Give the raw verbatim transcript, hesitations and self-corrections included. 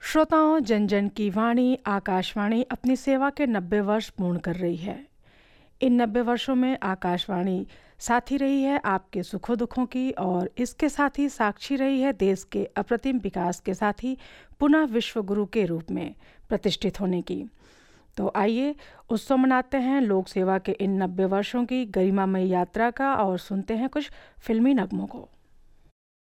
श्रोताओं, जन जन की वाणी आकाशवाणी अपनी सेवा के नब्बे वर्ष पूर्ण कर रही है। इन नब्बे वर्षों में आकाशवाणी साथी रही है आपके सुखों दुखों की, और इसके साथ ही साक्षी रही है देश के अप्रतिम विकास के साथ ही पुनः विश्व गुरु के रूप में प्रतिष्ठित होने की। तो आइए उत्सव मनाते हैं लोक सेवा के इन नब्बे वर्षों की गरिमामयी यात्रा का, और सुनते हैं कुछ फिल्मी नगमों को।